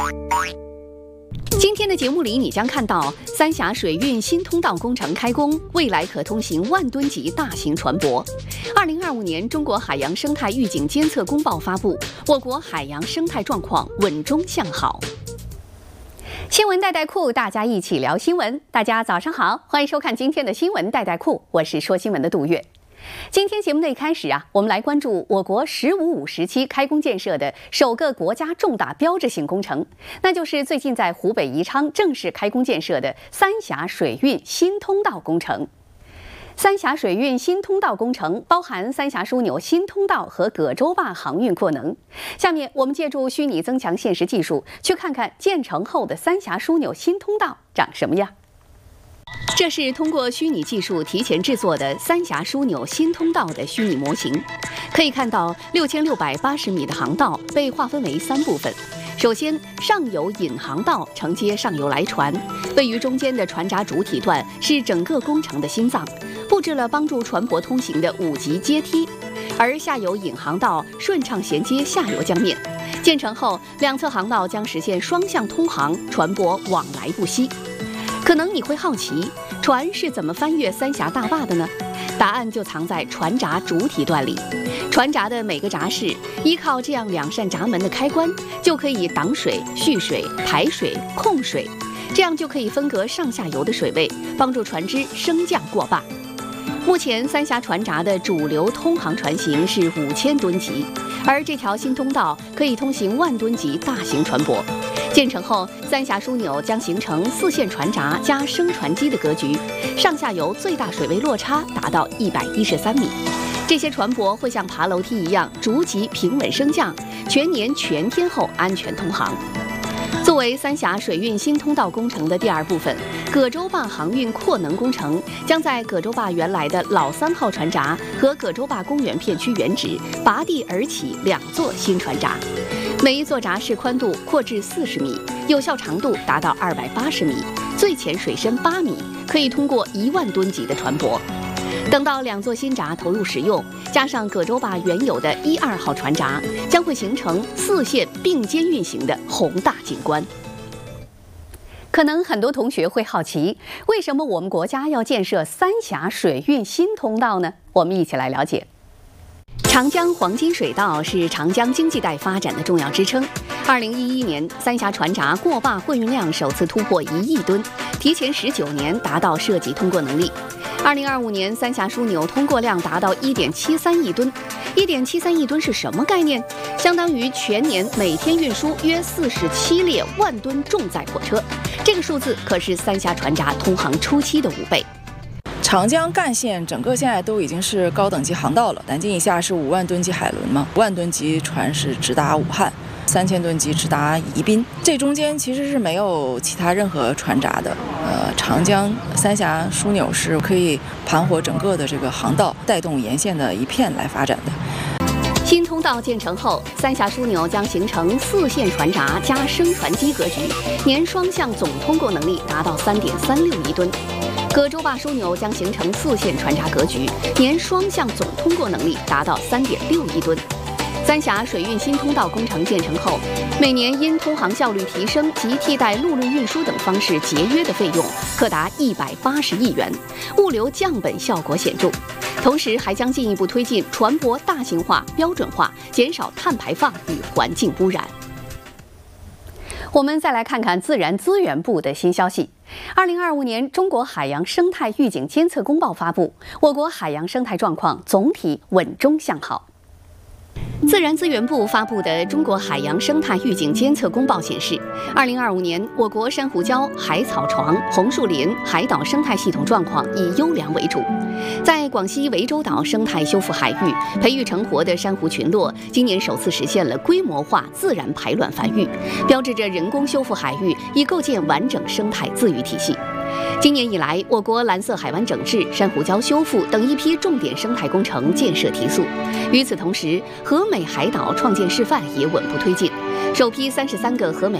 今天的节目里，你将看到三峡水运新通道工程开工，未来可通行1万吨级大型船舶。2025年中国海洋生态预警监测公报发布，我国海洋生态状况稳中向好。新闻带库，大家一起聊新闻。大家早上好，欢迎收看今天的新闻带库，我是说新闻的杜月。今天节目的一开始我们来关注我国“15+5”时期开工建设的首个国家重大标志性工程，那就是最近在湖北宜昌正式开工建设的三峡水运新通道工程。三峡水运新通道工程包含三峡枢纽新通道和葛洲坝航运扩能。下面我们借助虚拟增强现实技术，去看看建成后的三峡枢纽新通道长什么样。这是通过虚拟技术提前制作的三峡枢纽新通道的虚拟模型。可以看到6680米的航道被划分为3部分。首先，上游引航道承接上游来船，位于中间的船闸主体段是整个工程的心脏，布置了帮助船舶通行的5级阶梯，而下游引航道顺畅衔接下游江面。建成后，两侧航道将实现双向通航，船舶往来不息。可能你会好奇，船是怎么翻越三峡大坝的呢？答案就藏在船闸主体段里。船闸的每个闸室依靠这样2扇闸门的开关，就可以挡水、蓄水、排水、控水，这样就可以分隔上下游的水位，帮助船只升降过坝。目前三峡船闸的主流通航船型是5000吨级，而这条新通道可以通行1万吨级大型船舶。建成后，三峡枢纽将形成4线船闸加升船机的格局，上下游最大水位落差达到113米。这些船舶会像爬楼梯一样逐级平稳升降，全年全天候安全通航。作为三峡水运新通道工程的第2部分，葛洲坝航运扩能工程将在葛洲坝原来的老3号船闸和葛洲坝公园片区原址拔地而起2座新船闸，每一座闸室宽度扩至40米，有效长度达到280米，最浅水深8米，可以通过1万吨级的船舶。等到2座新闸投入使用，加上葛洲坝原有的1、2号船闸，将会形成4线并肩运行的宏大景观。可能很多同学会好奇，为什么我们国家要建设三峡水运新通道呢？我们一起来了解。长江黄金水道是长江经济带发展的重要支撑。2011年，三峡船闸过坝货运量首次突破1亿吨，提前19年达到设计通过能力。2025年，三峡枢纽通过量达到1.73亿吨。1.73亿吨是什么概念？相当于全年每天运输约47列1万吨重载货车。这个数字可是三峡船闸通航初期的5倍。 长江干线整个现在都已经是高等级航道了，南京以下是5万吨级海轮嘛，5万吨级船是直达武汉，3000吨级直达宜宾，这中间其实是没有其他任何船闸的。长江三峡枢纽是可以盘活整个的这个航道，带动沿线的一片来发展的。 新通道建成后，三峡枢纽将形成4线船闸加升船机格局，年双向总通过能力达到3.36亿吨。葛洲坝枢纽将形成4线船闸格局，年双向总通过能力达到3.6亿吨。三峡水运新通道工程建成后，每年因通航效率提升及替代陆路运输等方式节约的费用可达180亿元，物流降本效果显著。同时，还将进一步推进船舶大型化、标准化，减少碳排放与环境污染。我们再来看看自然资源部的新消息。2025年中国海洋生态预警监测公报发布，我国海洋生态状况总体稳中向好。自然资源部发布的《中国海洋生态预警监测公报》显示，2025年我国珊瑚礁、海草床、红树林、海岛生态系统状况以优良为主。在广西涠洲岛生态修复海域培育成活的珊瑚群落，今年首次实现了规模化自然排卵繁育，标志着人工修复海域已构建完整生态自愈体系。今年以来，我国蓝色海湾整治、珊瑚礁修复等一批重点生态工程建设提速。与此同时，和美海岛创建示范也稳步推进，首批33个和美